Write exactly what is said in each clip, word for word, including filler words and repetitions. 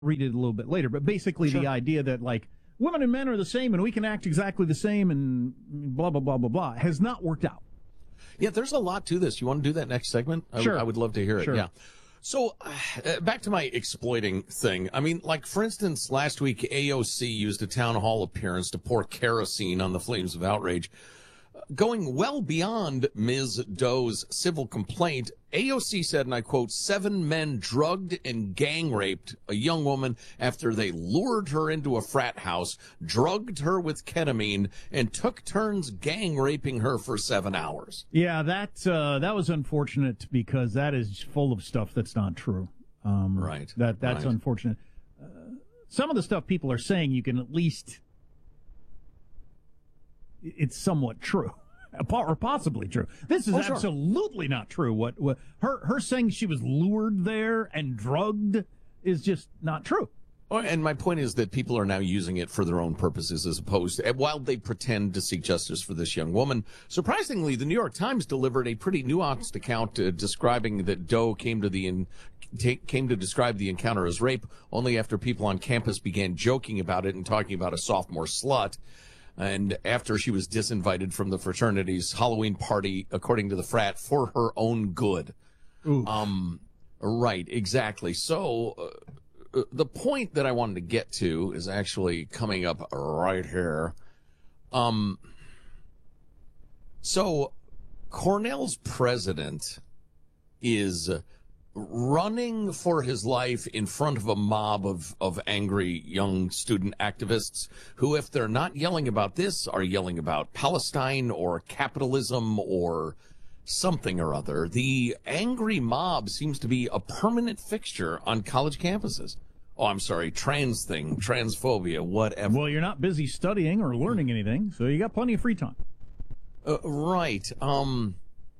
read it a little bit later, but basically sure. the idea that, like, women and men are the same and we can act exactly the same and blah, blah, blah, blah, blah, has not worked out. Yeah, there's a lot to this. You want to do that next segment? I, sure. I would love to hear it. Sure. Yeah. So uh, back to my exploiting thing. I mean, like, for instance, last week, A O C used a town hall appearance to pour kerosene on the flames of outrage. Going well beyond Miz Doe's civil complaint, A O C said, and I quote, seven men drugged and gang raped a young woman after they lured her into a frat house, drugged her with ketamine, and took turns gang raping her for seven hours. Yeah, that uh, that was unfortunate because that is full of stuff that's not true. Um, right. That That's right. unfortunate. Uh, some of the stuff people are saying, you can at least, it's somewhat true. Or possibly true. This is oh, sure. absolutely not true. What, what her her saying she was lured there and drugged is just not true. Oh, and my point is that people are now using it for their own purposes as opposed to, while they pretend to seek justice for this young woman. Surprisingly, the New York Times delivered a pretty nuanced account uh, describing that Doe came to the in, t- came to describe the encounter as rape only after people on campus began joking about it and talking about a sophomore slut. And after she was disinvited from the fraternity's Halloween party, according to the frat, for her own good. Ooh. Um, right, exactly. So uh, the point that I wanted to get to is actually coming up right here. Um, so Cornell's president is running for his life in front of a mob of, of angry young student activists who, if they're not yelling about this, are yelling about Palestine or capitalism or something or other. The angry mob seems to be a permanent fixture on college campuses. Oh, I'm sorry, trans thing, transphobia, whatever. Well, you're not busy studying or learning anything, so you got plenty of free time. Uh, right. Um...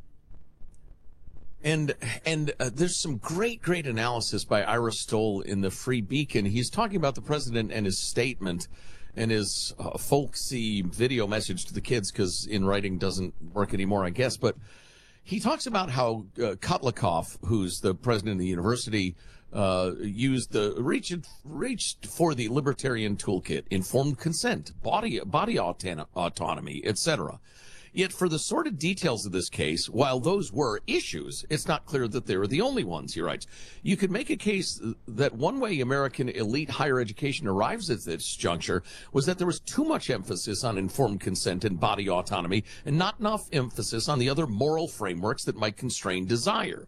And and uh, there's some great, great analysis by Ira Stoll in the Free Beacon. He's talking about the president and his statement and his uh, folksy video message to the kids, because in writing doesn't work anymore, I guess. But he talks about how uh, Kotlikov, who's the president of the university, uh, used the reached reached for the libertarian toolkit, informed consent, body body auton- autonomy, et cetera. Yet for the sordid details of this case, while those were issues, it's not clear that they were the only ones, he writes. You could make a case that one way American elite higher education arrives at this juncture was that there was too much emphasis on informed consent and body autonomy and not enough emphasis on the other moral frameworks that might constrain desire.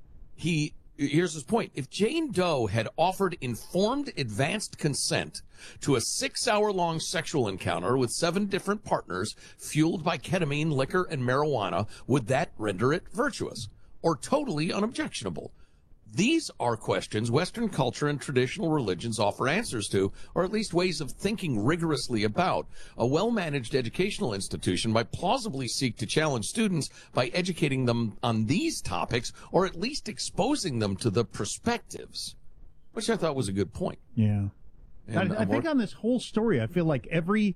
He Here's his point. If Jane Doe had offered informed advanced consent to a six-hour-long sexual encounter with seven different partners fueled by ketamine, liquor, and marijuana, would that render it virtuous or totally unobjectionable? These are questions Western culture and traditional religions offer answers to, or at least ways of thinking rigorously about. A well-managed educational institution might plausibly seek to challenge students by educating them on these topics, or at least exposing them to the perspectives, which I thought was a good point. Yeah. And I, I think on this whole story, I feel like every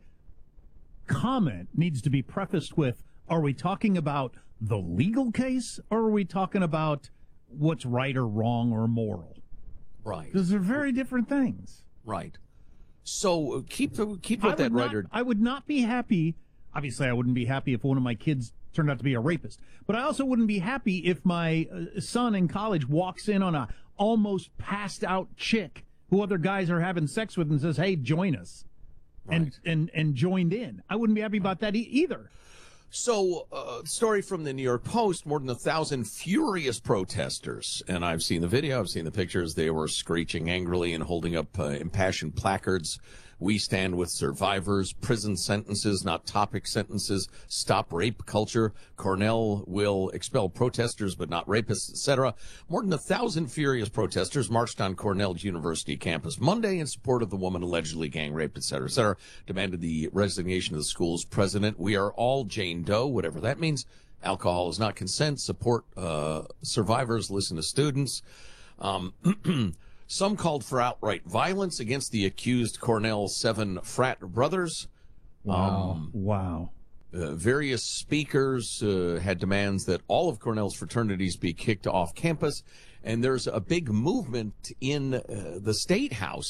comment needs to be prefaced with, are we talking about the legal case, or are we talking about what's right or wrong or moral? Right. Because they're very different things. Right. So uh, keep keep what that not, writer. I would not be happy. Obviously, I wouldn't be happy if one of my kids turned out to be a rapist. But I also wouldn't be happy if my uh, son in college walks in on a almost passed out chick who other guys are having sex with and says, "Hey, join us," Right. and and and joined in. I wouldn't be happy about that e- either. So, uh, story from the New York Post, more than a thousand furious protesters, and I've seen the video, I've seen the pictures, they were screeching angrily and holding up uh, impassioned placards. We stand with survivors, prison sentences, not topic sentences, stop rape culture, Cornell will expel protesters but not rapists, et cetera. More than a thousand furious protesters marched on Cornell's University campus Monday in support of the woman allegedly gang raped, et cetera, et cetera, demanded the resignation of the school's president. We are all Jane Doe, whatever that means. Alcohol is not consent. Support uh, survivors, listen to students. Um Some called for outright violence against the accused Cornell seven frat brothers. Wow. Um, wow. Uh, various speakers uh, had demands that all of Cornell's fraternities be kicked off campus And there's a big movement in uh, the state house